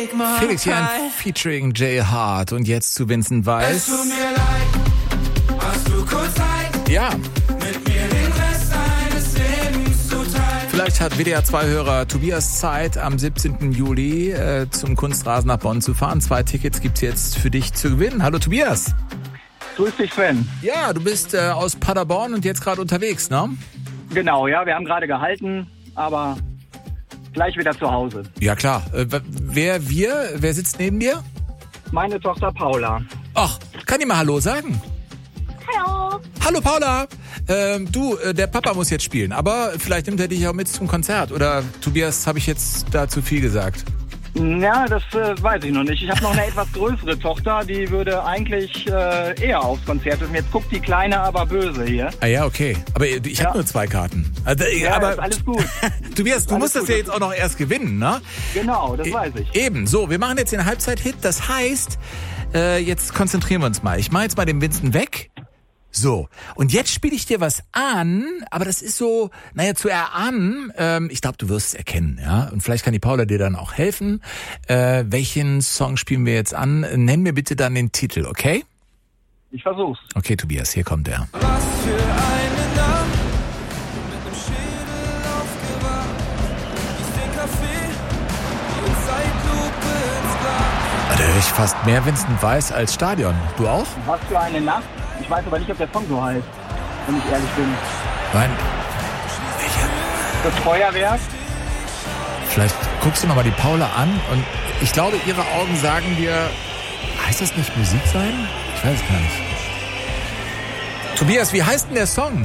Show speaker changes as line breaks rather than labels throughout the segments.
Felix Jan featuring Jay Hart und jetzt zu Vincent Weiss.
Es tut mir leid, hast du kurz Zeit?
Ja.
Mit mir den Rest deines Lebens zu teilen.
Vielleicht hat WDR-2-Hörer Tobias Zeit, am 17. Juli zum Kunstrasen nach Bonn zu fahren. 2 Tickets gibt's jetzt für dich zu gewinnen. Hallo Tobias.
Grüß dich, Sven.
Ja, du bist aus Paderborn und jetzt gerade unterwegs, ne?
Genau, ja, wir haben gerade gehalten, aber gleich wieder zu Hause.
Ja klar. Wer sitzt neben dir?
Meine Tochter Paula.
Ach, kann ich mal Hallo sagen?
Hallo.
Hallo Paula. Der Papa muss jetzt spielen, aber vielleicht nimmt er dich auch mit zum Konzert. Oder Tobias, habe ich jetzt da zu viel gesagt?
Ja, das weiß ich noch nicht. Ich habe noch eine etwas größere Tochter, die würde eigentlich eher aufs Konzert. Und jetzt guckt die Kleine aber böse hier.
Ah ja, okay. Aber ich habe nur 2 Karten. Also,
Ja,
aber
ist alles gut.
Tobias, du musst das ja jetzt auch noch erst gewinnen, ne?
Genau, das weiß ich.
Eben, so, wir machen jetzt den Halbzeit-Hit. Das heißt, jetzt konzentrieren wir uns mal. Ich mache jetzt mal den Vincent weg. So, und jetzt spiele ich dir was an, aber das ist so, zu erahnen, ich glaube, du wirst es erkennen, ja. Und vielleicht kann die Paula dir dann auch helfen. Welchen Song spielen wir jetzt an? Nenn mir bitte dann den Titel, okay?
Ich versuch's.
Okay, Tobias, hier kommt er.
Was für eine Nacht, mit nem Schädel aufgewacht. Ich den Kaffee, die Zeitlupe ins Glas.
Da höre ich fast mehr Vincent Weiss als Stadion. Du auch?
Was für eine Nacht. Ich weiß aber nicht, ob der Song so heißt, wenn ich ehrlich bin.
Nein.
Das Feuerwerk?
Vielleicht guckst du noch mal die Paula an und ich glaube, ihre Augen sagen dir, heißt das nicht Musik sein? Ich weiß es gar nicht. Tobias, wie heißt denn der Song?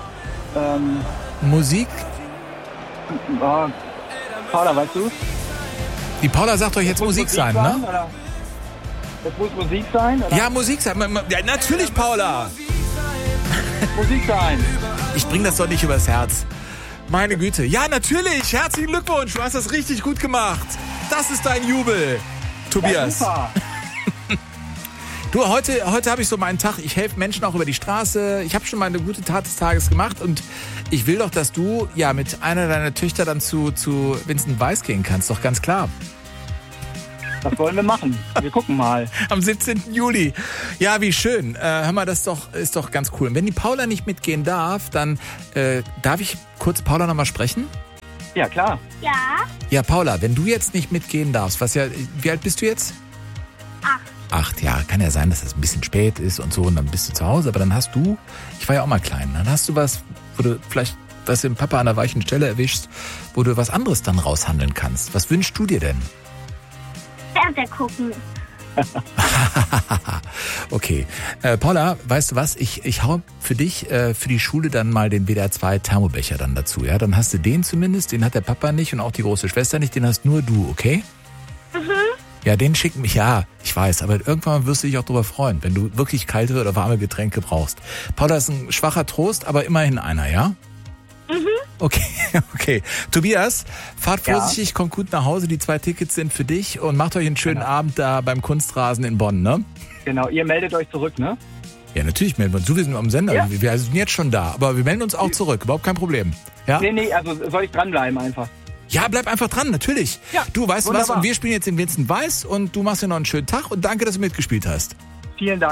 Musik?
Paula, weißt du?
Die Paula sagt euch jetzt Musik sein, ne?
Oder? Das muss Musik sein? Oder?
Ja, Musik sein. Ja, natürlich, Paula.
Musik sein.
Ich bring das doch nicht übers Herz. Meine Güte. Ja, natürlich. Herzlichen Glückwunsch. Du hast das richtig gut gemacht. Das ist dein Jubel, Tobias.
Ja, super.
Du, heute habe ich so meinen Tag. Ich helfe Menschen auch über die Straße. Ich habe schon mal eine gute Tat des Tages gemacht und ich will doch, dass du ja mit einer deiner Töchter dann zu Vincent Weiss gehen kannst. Doch ganz klar.
Das wollen wir machen. Wir gucken mal.
Am 17. Juli. Ja, wie schön. Hör mal, das ist doch ganz cool. Und wenn die Paula nicht mitgehen darf, dann darf ich kurz Paula nochmal sprechen?
Ja, klar.
Ja.
Ja, Paula, wenn du jetzt nicht mitgehen darfst, wie alt bist du jetzt? 8, ja. Kann ja sein, dass das ein bisschen spät ist und so und dann bist du zu Hause. Aber dann hast du, ich war ja auch mal klein, dann hast du was, wo du vielleicht was im Papa an der weichen Stelle erwischst, wo du was anderes dann raushandeln kannst. Was wünschst du dir denn?
Fernseher gucken.
Okay. Paula, weißt du was? Ich hau für dich, für die Schule dann mal den WDR 2 Thermobecher dann dazu, ja? Dann hast du den zumindest, den hat der Papa nicht und auch die große Schwester nicht, den hast nur du, okay?
Mhm.
Ja, den schicken mich, ja, ich weiß, aber irgendwann wirst du dich auch darüber freuen, wenn du wirklich kalte oder warme Getränke brauchst. Paula ist ein schwacher Trost, aber immerhin einer, ja?
Mhm.
Okay. Tobias, fahrt vorsichtig, kommt gut nach Hause. Die 2 Tickets sind für dich und macht euch einen schönen Abend da beim Kunstrasen in Bonn, ne?
Genau, ihr meldet euch zurück, ne?
Ja, natürlich melden wir uns. Wir sind am Sender.
Ja.
Wir sind jetzt schon da, aber wir melden uns auch zurück. Überhaupt kein Problem. Ja?
Nee, also soll ich dranbleiben einfach?
Ja, bleib einfach dran, natürlich.
Ja,
du, weißt du was?
wunderbar.
Und wir spielen jetzt den Vincent Weiss und du machst dir noch einen schönen Tag und danke, dass du mitgespielt hast.
Vielen Dank.